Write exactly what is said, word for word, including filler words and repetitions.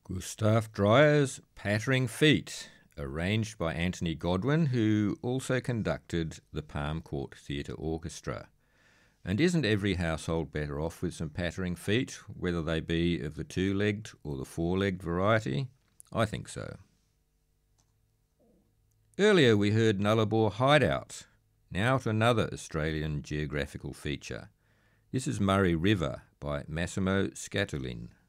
Gustav Dreyer's Pattering Feet, arranged by Anthony Godwin, who also conducted the Palm Court Theatre Orchestra. And isn't every household better off with some pattering feet, whether they be of the two-legged or the four-legged variety? I think so. Earlier we heard Nullarbor Hideout, now to another Australian geographical feature. This is Murray River by Massimo Scatulin.